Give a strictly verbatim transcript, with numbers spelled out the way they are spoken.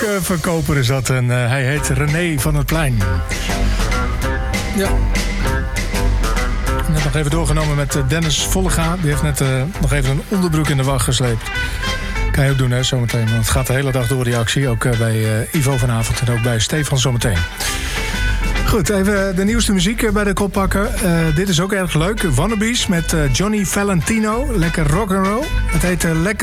boekverkoper is dat. En uh, hij heet René van het Plein. Ja. Net nog even doorgenomen met Dennis Vollega. Die heeft net uh, nog even een onderbroek in de wacht gesleept. Kan je ook doen, hè, zometeen. Want het gaat de hele dag door, die actie. Ook uh, bij uh, Ivo vanavond en ook bij Stefan zometeen. Goed, even de nieuwste muziek bij de kop pakken. Uh, dit is ook erg leuk. Wannabes met uh, Johnny Valentino. Lekker rock'n'roll. Het heet uh, Lekker